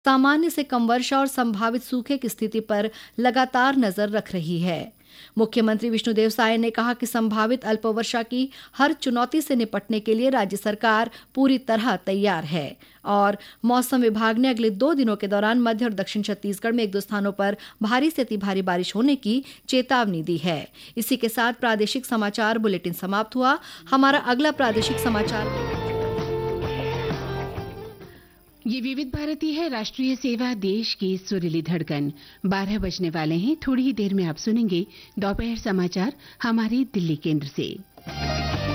सामान्य से कम वर्षा और संभावित सूखे की स्थिति पर लगातार नजर रख रही है। मुख्यमंत्री विष्णुदेव साय ने कहा कि संभावित अल्पवर्षा की हर चुनौती से निपटने के लिए राज्य सरकार पूरी तरह तैयार है और मौसम विभाग ने अगले 2 दिनों के दौरान मध्य और दक्षिण छत्तीसगढ़ में 1-2 स्थानों पर भारी से अति भारी बारिश होने की चेतावनी दी है। इसी के साथ प्रादेशिक समाचार बुलेटिन समाप्त हुआ। हमारा अगला प्रादेशिक समाचार ये विविध भारती है, राष्ट्रीय सेवा, देश की सुरीली धड़कन। 12 बजने वाले हैं। थोड़ी ही देर में आप सुनेंगे दोपहर समाचार हमारे दिल्ली केंद्र से।